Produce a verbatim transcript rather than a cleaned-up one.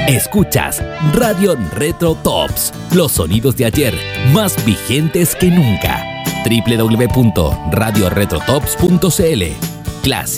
Escuchas Radio Retro Tops, los sonidos de ayer más vigentes que nunca. doble u doble u doble u punto radio retro tops punto c l. Clásico.